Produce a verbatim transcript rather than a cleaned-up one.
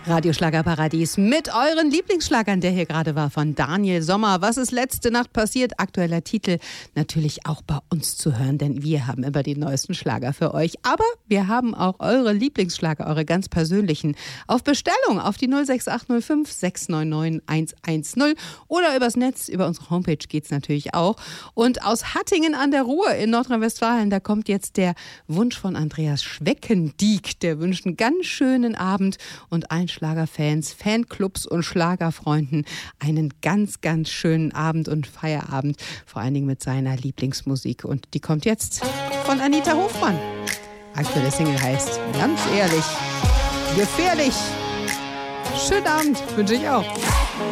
Radio Schlagerparadies mit euren Lieblingsschlagern, der hier gerade war von Daniel Sommer. Was ist letzte Nacht passiert? Aktueller Titel natürlich auch bei uns zu hören, denn wir haben immer die neuesten Schlager für euch. Aber wir haben auch eure Lieblingsschlager, eure ganz persönlichen, auf Bestellung auf die null sechs acht null fünf sechs neun neun eins eins null oder übers Netz, über unsere Homepage geht's natürlich auch. Und aus Hattingen an der Ruhr in Nordrhein-Westfalen, da kommt jetzt der Wunsch von Andreas Schweckendiek. Der wünscht einen ganz schönen Abend und allen Schlagerfans, Fanclubs und Schlagerfreunden einen ganz, ganz schönen Abend und Feierabend, vor allen Dingen mit seiner Lieblingsmusik. Und die kommt jetzt von Anita Hofmann. Aktuelle Single heißt, ganz ehrlich, gefährlich. Schönen Abend, wünsche ich auch.